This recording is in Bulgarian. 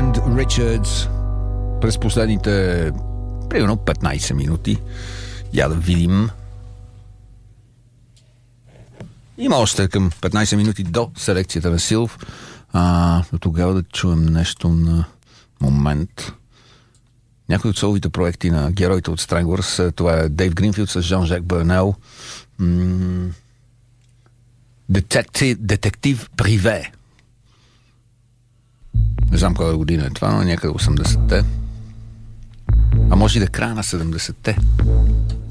Richards през последните примерно 15 минути. Я да видим. Има още към 15 минути до селекцията на Силв. До тогава да чуем нещо на момент. Някои от соловите проекти на героите от Stranglers. Това е Дейв Гринфилд с Жан-Жак Бърнел. Детектив Приве. Не знам коя година е това, но някъде 80-те. А може и да края на 70-те.